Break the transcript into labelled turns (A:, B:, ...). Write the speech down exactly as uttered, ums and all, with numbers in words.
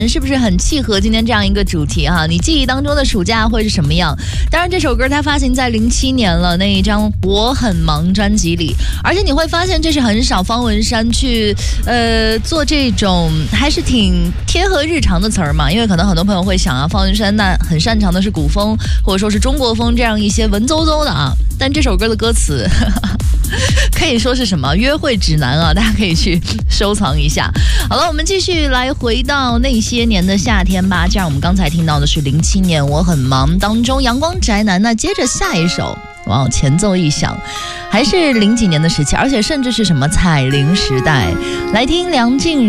A: 是不是很契合今天这样一个主题哈？你记忆当中的暑假会是什么样？当然，这首歌它发行在零七年了，那一张《我很忙》专辑里，而且你会发现这是很少方文山去呃做这种还是挺贴合日常的词儿嘛，因为可能很多朋友会想啊，方文山那很擅长的是古风或者说是中国风这样一些文绉绉的啊，但这首歌的歌词呵呵可以说是什么约会指南啊，大家可以去收藏一下。好了，我们继续来回到那些年的夏天吧。这样我们刚才听到的是零七年《我很忙》当中阳光宅男，那接着下一首，哇，前奏一响，还是零几年的时期，而且甚至是什么彩铃时代，来听梁静茹